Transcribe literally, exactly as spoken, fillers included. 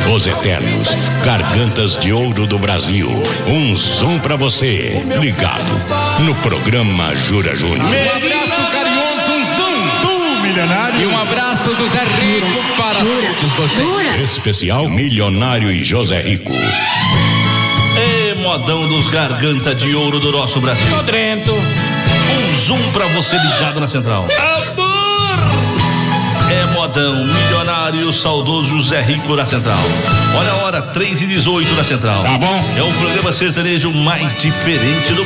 Os eternos Gargantas de Ouro do Brasil. Um zoom pra você, ligado no programa Jura Júnior. Um abraço carinhoso, um zoom do milionário. E um abraço do Zé Rico para Jura. Todos vocês. Jura. Especial Milionário e José Rico. É modão dos Garganta de Ouro do nosso Brasil. Podrento. Um zoom pra você ligado na central. Amor! É modão, milionário, saudoso José Rico na central. Olha a hora, três e dezoito na central. Tá bom. É o programa sertanejo mais diferente do